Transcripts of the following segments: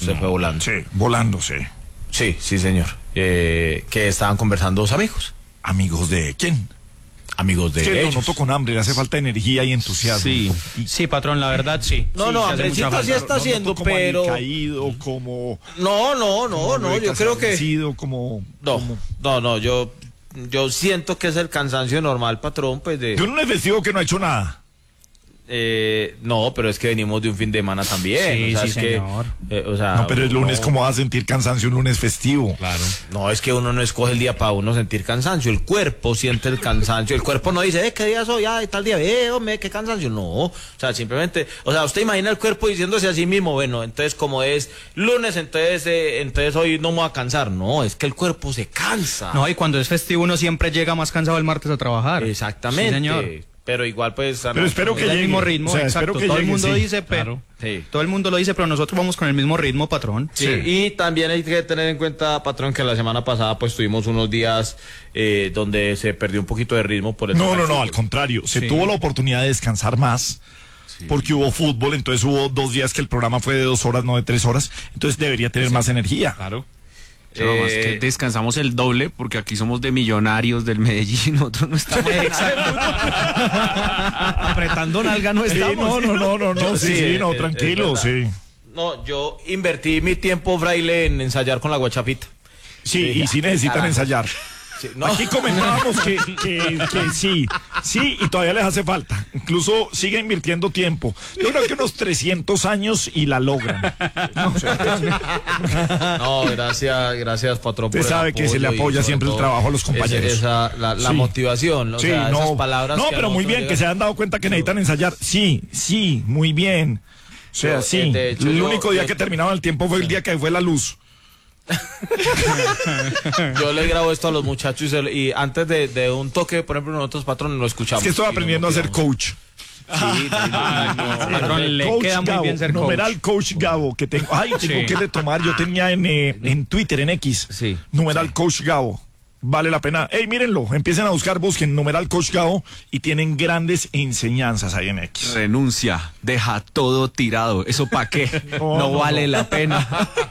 se fue volando. Sí, volando, sí. Sí, sí, señor. Que estaban conversando dos amigos. ¿Amigos de quién? Amigos de Es que lo ellos. noto con hambre, le hace falta energía y entusiasmo. Sí, sí, patrón, la verdad, sí. No, Sí, no, hace hambrecita mucha sí falta. está haciendo, como pero... caído, como... No, yo creo que... Como... No, yo siento que es el cansancio normal, patrón, pues de... De un lunes festivo que no ha hecho nada. No, pero es que venimos de un fin de semana también. Sí, o sea, sí, es señor. que, o sea, No, pero el lunes, no, ¿cómo va a sentir cansancio un lunes festivo? Claro. no, es que uno no escoge el día para uno sentir cansancio. El cuerpo siente el cansancio. El cuerpo no dice, ¿qué día soy? Ay, tal día, hombre, qué cansancio. No, o sea, simplemente, o sea, usted imagina el cuerpo diciéndose a sí mismo, bueno, entonces como es lunes, entonces hoy no me voy a cansar. No, es que el cuerpo se cansa. No, y cuando es festivo uno siempre llega más cansado el martes a trabajar. Exactamente. Sí, señor. Pero igual pues... Pero espero que Es el llegue. mismo ritmo, O sea, exacto. espero que Todo el llegue, mundo sí. dice, pero... Sí. Todo el mundo lo dice, pero nosotros vamos con el mismo ritmo, patrón. Sí, y también hay que tener en cuenta, patrón, que la semana pasada pues tuvimos unos días donde se perdió un poquito de ritmo por el... No, al contrario. Se tuvo la oportunidad de descansar más. Porque hubo fútbol, entonces hubo 2 días que el programa fue de 2 horas, no de 3 horas. Entonces debería tener más energía. Claro. Pero más que descansamos el doble porque aquí somos de Millonarios del Medellín, nosotros no estamos Apretando nalga no Sí, estamos. no, sí, no, es tranquilo, verdad. sí. No, yo invertí mi tiempo, fraile, en ensayar con la guachapita. Sí, y sí necesitan carajo. ensayar. Sí, no. Aquí comentábamos que sí, y todavía les hace falta. Incluso sigue invirtiendo tiempo. Yo creo que unos 300 años y la logran. No, gracias, patrón. Usted por el sabe que se le apoyo y apoya sobre siempre el todo trabajo a los compañeros. La Sí. motivación, o Sí, sea, esas palabras. no, que a pero muy nosotros bien, que se llegan. han dado cuenta que necesitan ensayar. Sí, muy bien. O sea, Yo, sí. de hecho, El yo- único día yo- que terminaba el tiempo fue el día que fue la luz. Yo le grabo esto a los muchachos y antes de un toque, por ejemplo, nosotros, patrón, lo Es escuchamos. que estoy y aprendiendo a nos ser motivamos. coach. Sí, Patrón, le Coach queda muy Gabo, bien ser coach. numeral Coach Gabo, que tengo, tengo Sí. que retomar, yo tenía en Twitter, en X, Sí. numeral Coach Gabo, vale la pena, mírenlo, empiecen a buscar, busquen numeral Coach Gabo y tienen grandes enseñanzas ahí en X. Renuncia, deja todo tirado, ¿eso para qué? No vale la pena.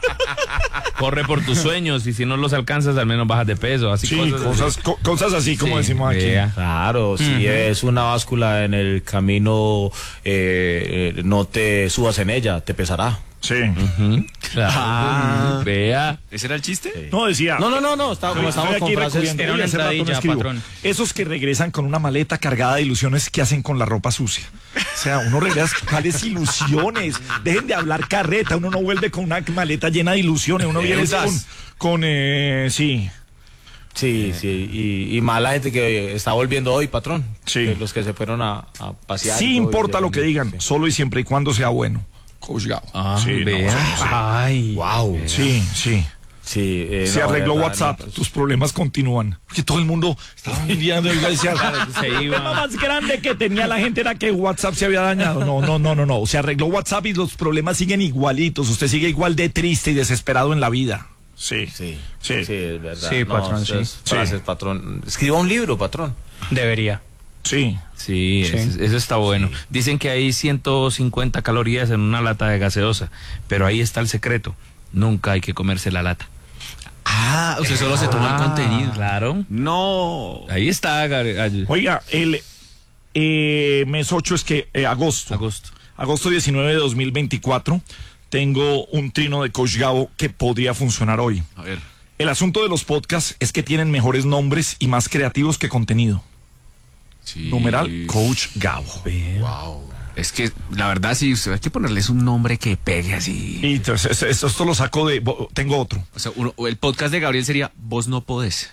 Corre por tus sueños y si no los alcanzas al menos bajas de peso. Así Sí, cosas cosas así como Sí, decimos aquí. vea. Claro, si es una báscula en el camino, no te subas en ella, te pesará. Sí. Claro. Vea. ¿Ese era el chiste? No, decía. No, como estamos con frases. recurriendo, era una hace rato no entradilla, escribo. patrón. Esos que regresan con una maleta cargada de ilusiones, ¿qué hacen con la ropa sucia? O sea, uno regresa, ¿cuáles ilusiones? Dejen de hablar carreta, uno no vuelve con una maleta llena de ilusiones, uno viene sí. Sí, y mala gente que está volviendo hoy, patrón. Sí. Que los que se fueron a pasear. Sí y todo, importa y lo que digan, sí. solo y siempre y cuando sea bueno. Coach Gabo. Sí, no, vea. sí. Ay. Wow. Sí. Sí, Se no, arregló verdad, WhatsApp, no, pues, tus problemas continúan. Porque todo el mundo estaba enviando y decía, se el iba. problema más grande que tenía la gente era que WhatsApp se había dañado. No. Se arregló WhatsApp y los problemas siguen igualitos. Usted sigue igual de triste y desesperado en la vida. Sí. Sí, Sí. es verdad. Sí, patrón, sí. Frases, patrón. Escriba un libro, patrón. Debería. Sí. Sí, Sí. eso está bueno. Dicen que hay 150 calorías en una lata de gaseosa, pero ahí está el secreto. Nunca hay que comerse la lata. Usted solo se toma el contenido. Claro. No. Ahí está. Oiga, el mes 8 es que agosto. Agosto 19 de 2024. Tengo un trino de Coach Gabo que podría funcionar hoy. A ver. El asunto de los podcasts es que tienen mejores nombres y más creativos que contenido. Sí. Numeral Coach Gabo. Wow. Es que la verdad sí, usted hay que ponerles un nombre que pegue así. Y entonces, esto lo saco de... Tengo otro. O sea, el podcast de Gabriel sería Vos no podés.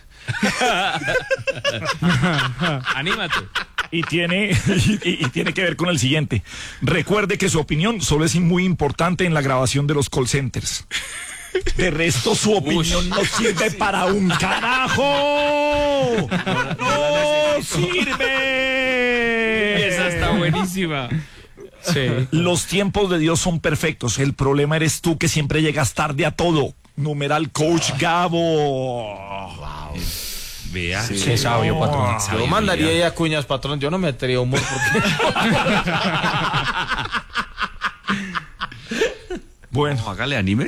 Anímate. Y tiene, y tiene que ver con el siguiente. Recuerde que su opinión solo es muy importante en la grabación de los call centers. De resto, su opinión no sirve para un carajo. ¡No sirve! Esa está buenísima. Sí. Los tiempos de Dios son perfectos. El problema eres tú que siempre llegas tarde a todo. Numeral Coach Gabo. Vea. Qué sabio, patrón. Yo mandaría ahí a cuñas, patrón. Yo no metería humor porque... Bueno. Hágale anime.